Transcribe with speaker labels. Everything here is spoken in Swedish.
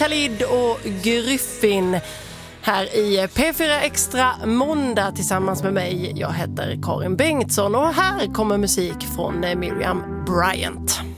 Speaker 1: Khalid och Gryffin här i P4 Extra måndag tillsammans med mig. Jag heter Karin Bengtsson och här kommer musik från Miriam Bryant.